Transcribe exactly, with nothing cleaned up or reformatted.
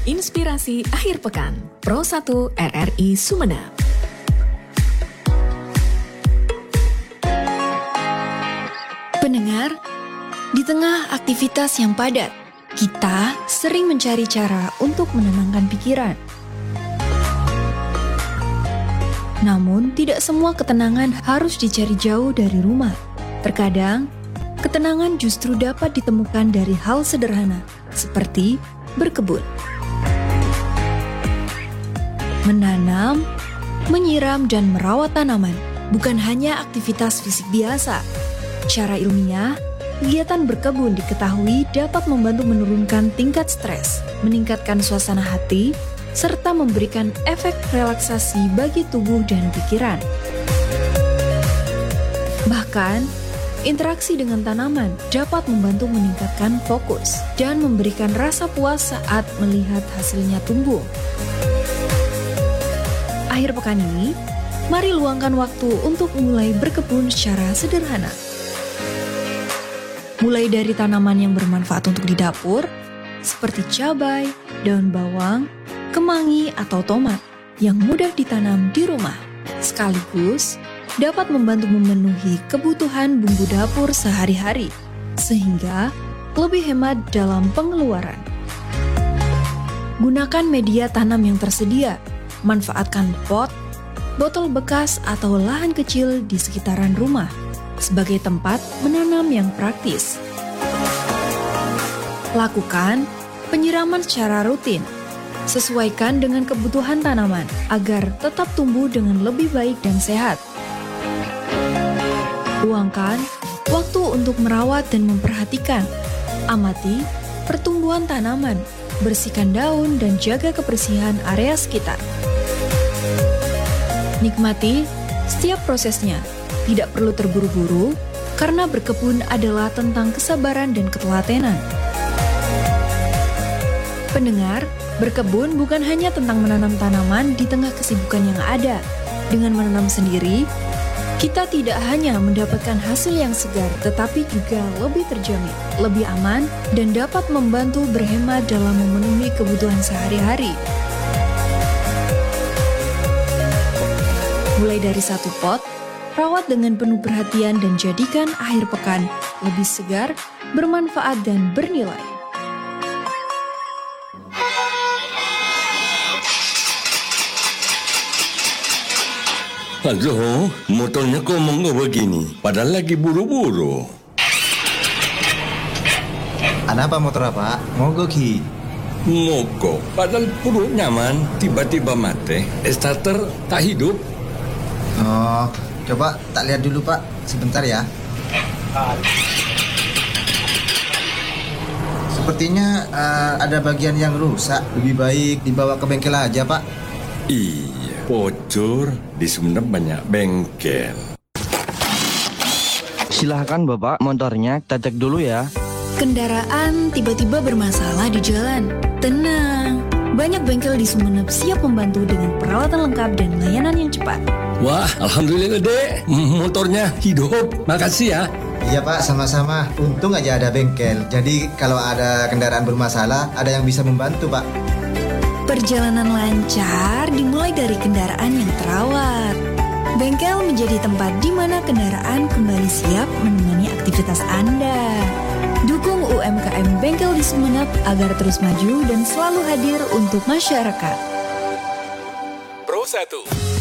Inspirasi akhir pekan, Pro satu R R I Sumeneb. Pendengar, di tengah aktivitas yang padat, kita sering mencari cara untuk menenangkan pikiran. Namun, tidak semua ketenangan harus dicari jauh dari rumah. Terkadang, ketenangan justru dapat ditemukan dari hal sederhana, seperti berkebun. Menanam, menyiram, dan merawat tanaman bukan hanya aktivitas fisik biasa. Secara ilmiah, kegiatan berkebun diketahui dapat membantu menurunkan tingkat stres, meningkatkan suasana hati, serta memberikan efek relaksasi bagi tubuh dan pikiran. Bahkan, interaksi dengan tanaman dapat membantu meningkatkan fokus dan memberikan rasa puas saat melihat hasilnya tumbuh. Akhir pekan ini, mari luangkan waktu untuk mulai berkebun secara sederhana. Mulai dari tanaman yang bermanfaat untuk di dapur, seperti cabai, daun bawang, kemangi, atau tomat yang mudah ditanam di rumah, sekaligus dapat membantu memenuhi kebutuhan bumbu dapur sehari-hari, sehingga lebih hemat dalam pengeluaran. Gunakan media tanam yang tersedia, manfaatkan pot, botol bekas, atau lahan kecil di sekitaran rumah sebagai tempat menanam yang praktis. Lakukan penyiraman secara rutin. Sesuaikan dengan kebutuhan tanaman agar tetap tumbuh dengan lebih baik dan sehat. Luangkan waktu untuk merawat dan memperhatikan. Amati pertumbuhan tanaman, bersihkan daun, dan jaga kebersihan area sekitar. Nikmati setiap prosesnya, tidak perlu terburu-buru, karena berkebun adalah tentang kesabaran dan ketelatenan. Pendengar, berkebun bukan hanya tentang menanam tanaman di tengah kesibukan yang ada. Dengan menanam sendiri, kita tidak hanya mendapatkan hasil yang segar, tetapi juga lebih terjamin, lebih aman, dan dapat membantu berhemat dalam memenuhi kebutuhan sehari-hari. Mulai dari satu pot, rawat dengan penuh perhatian dan jadikan akhir pekan lebih segar, bermanfaat, dan bernilai. Halo, motornya kok mau begini? Padahal lagi buru-buru. Ada apa motor apa? Mogok Ki. Mogok, padahal perut nyaman, tiba-tiba mati. Starter tak hidup. Oh, coba tak lihat dulu Pak, sebentar ya. Sepertinya uh, ada bagian yang rusak. Lebih baik dibawa ke bengkel aja Pak. Iya, bocor. Di Sumeneb banyak bengkel. Silahkan Bapak, motornya kita cek dulu ya. Kendaraan tiba-tiba bermasalah di jalan. Tenang, banyak bengkel di Sumeneb siap membantu dengan peralatan lengkap dan layanan yang cepat. Wah, alhamdulillah dek, motornya hidup. Makasih ya. Iya Pak, sama-sama. Untung aja ada bengkel. Jadi kalau ada kendaraan bermasalah, ada yang bisa membantu Pak. Perjalanan lancar dimulai dari kendaraan yang terawat. Bengkel menjadi tempat di mana kendaraan kembali siap menemani aktivitas Anda. Dukung U M K M Bengkel di Sumeneb agar terus maju dan selalu hadir untuk masyarakat. Pro satu